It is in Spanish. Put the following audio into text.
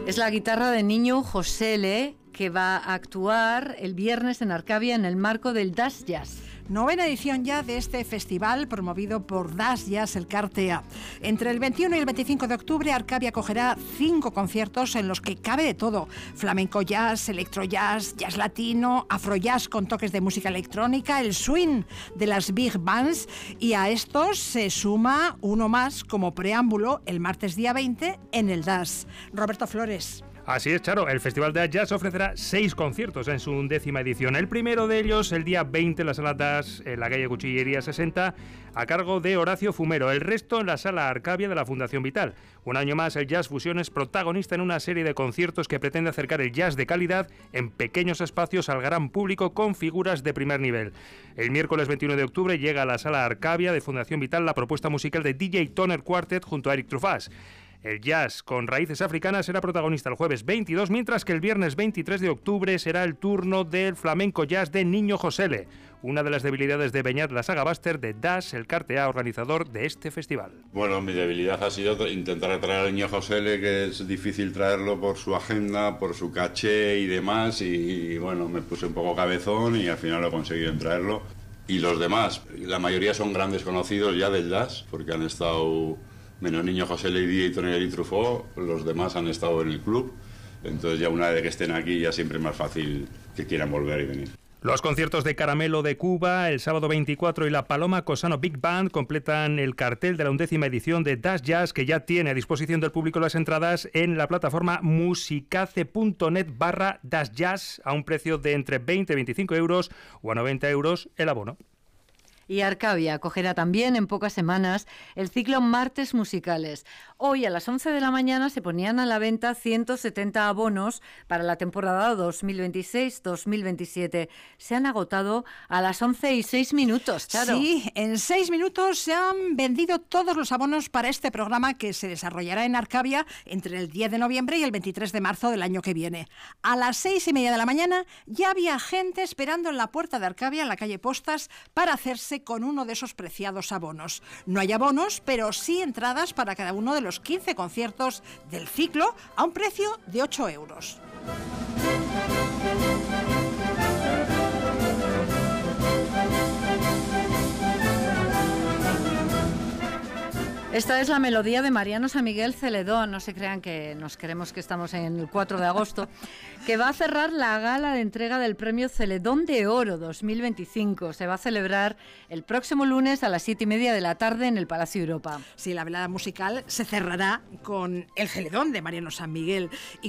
Es la guitarra de Niño Josele, que va a actuar el viernes en Arcavia en el marco del Das Jazz. 9ª edición ya de este festival promovido por Das Jazz El Cartea. Entre el 21 y el 25 de octubre, Arcavia acogerá 5 conciertos en los que cabe de todo: flamenco jazz, electro jazz, jazz latino, afro jazz con toques de música electrónica, el swing de las big bands, y a estos se suma uno más como preámbulo el martes día 20 en el Das. Roberto Flores. Así es, Charo. El Festival de Jazz ofrecerá 6 conciertos en su 10ª edición. El primero de ellos, el día 20 en la Sala Das, en la calle Cuchillería 60, a cargo de Horacio Fumero. El resto en la Sala Arcavia de la Fundación Vital. Un año más, el Jazz Fusión es protagonista en una serie de conciertos que pretende acercar el jazz de calidad en pequeños espacios al gran público con figuras de primer nivel. El miércoles 21 de octubre llega a la Sala Arcavia de Fundación Vital la propuesta musical de DJ Toner Quartet junto a Eric Truffaz. El jazz con raíces africanas será protagonista el jueves 22, mientras que el viernes 23 de octubre será el turno del flamenco jazz de Niño Josele, una de las debilidades de Beñat la Sagabaster de Das El Cartea, organizador de este festival. Bueno, mi debilidad ha sido intentar traer al Niño Josele, que es difícil traerlo por su agenda, por su caché y demás, y bueno, me puse un poco cabezón y al final lo he conseguido en traerlo. Y los demás, la mayoría son grandes conocidos ya del jazz, porque han estado... menos Niño Josele y DJ Toner y Truffaut, los demás han estado en el club, entonces ya una vez que estén aquí ya siempre es más fácil que quieran volver y venir. Los conciertos de Caramelo de Cuba el sábado 24 y la Paloma Cosano Big Band completan el cartel de la 11ª edición de Das Jazz, que ya tiene a disposición del público las entradas en la plataforma musicace.net/Das Jazz a un precio de entre 20 y 25 euros o a 90 euros el abono. Y Arcavia acogerá también en pocas semanas el ciclo Martes Musicales. Hoy a las 11 de la mañana se ponían a la venta 170 abonos para la temporada 2026-2027. Se han agotado a las 11:06, Charo. Sí, en 6 minutos se han vendido todos los abonos para este programa que se desarrollará en Arcavia entre el 10 de noviembre y el 23 de marzo del año que viene. A las 6:30 de la mañana ya había gente esperando en la puerta de Arcavia, en la calle Postas, para hacerse con uno de esos preciados abonos. No hay abonos, pero sí entradas para cada uno de los 15 conciertos del ciclo a un precio de 8 euros. Esta es la melodía de Mariano San Miguel Celedón, no se crean que nos queremos que estamos en el 4 de agosto, que va a cerrar la gala de entrega del premio Celedón de Oro 2025. Se va a celebrar el próximo lunes a las 7:30 de la tarde en el Palacio Europa. Sí, la velada musical se cerrará con el Celedón de Mariano San Miguel y